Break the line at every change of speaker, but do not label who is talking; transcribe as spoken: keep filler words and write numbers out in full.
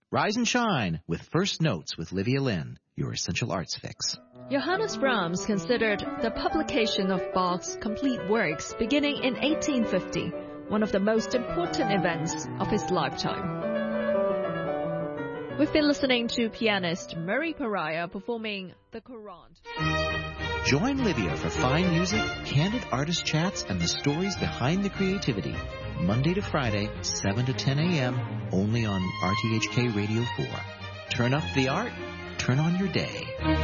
Rise and shine with First Notes with Livia Lynn, your essential arts fix.
Johannes Brahms considered the publication of Bach's complete works beginning in eighteen fifty one of the most important events of his lifetime. We've been listening to pianist Murray Pariah performing the Courante.
Join Livia for fine music, candid artist chats, and the stories behind the creativity. Monday to Friday, seven to ten a.m., only on R T H K Radio four. Turn up the art, turn on your day.